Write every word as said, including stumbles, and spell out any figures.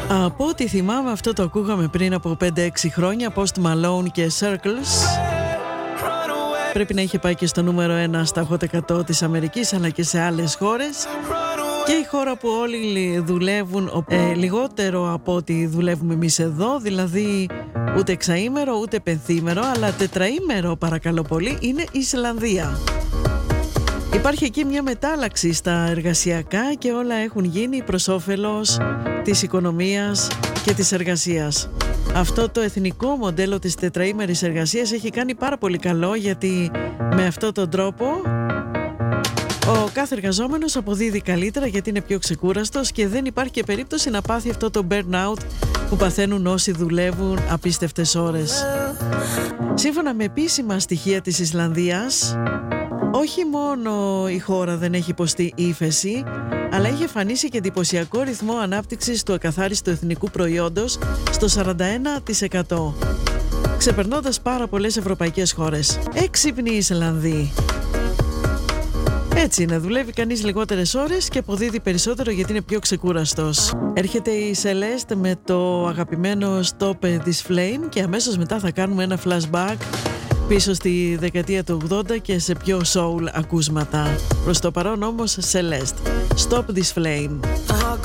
Από ό,τι θυμάμαι, αυτό το ακούγαμε πριν από πέντε έξι χρόνια, Post Malone και Circles. Πρέπει να είχε πάει και στο νούμερο ένα στα Hot εκατό της Αμερικής, αλλά και σε άλλες χώρες. Και η χώρα που όλοι δουλεύουν ε, λιγότερο από ό,τι δουλεύουμε εμείς εδώ, δηλαδή ούτε εξαήμερο ούτε πενθήμερο, αλλά τετραήμερο παρακαλώ πολύ, είναι η Ισλανδία. Υπάρχει εκεί μια μετάλλαξη στα εργασιακά και όλα έχουν γίνει προς όφελος της οικονομίας και της εργασίας. Αυτό το εθνικό μοντέλο της τετραήμερης εργασίας έχει κάνει πάρα πολύ καλό, γιατί με αυτόν τον τρόπο ο κάθε εργαζόμενος αποδίδει καλύτερα, γιατί είναι πιο ξεκούραστος και δεν υπάρχει και περίπτωση να πάθει αυτό το burnout που παθαίνουν όσοι δουλεύουν απίστευτες ώρες. Σύμφωνα με επίσημα στοιχεία της Ισλανδίας, όχι μόνο η χώρα δεν έχει υποστεί ύφεση, αλλά έχει εμφανίσει και εντυπωσιακό ρυθμό ανάπτυξης του ακαθάριστου εθνικού προϊόντος στο σαράντα ένα τοις εκατό, ξεπερνώντας πάρα πολλές ευρωπαϊκές χώρες. Έξυπνοι Ισλανδοί. Έτσι είναι, δουλεύει κανείς λιγότερες ώρες και αποδίδει περισσότερο γιατί είναι πιο ξεκούραστος. Έρχεται η Celeste με το αγαπημένο Stop This Flame και αμέσως μετά θα κάνουμε ένα flashback πίσω στη δεκαετία του ογδόντα και σε πιο soul ακούσματα. Προς το παρόν όμως Celeste, Stop This Flame.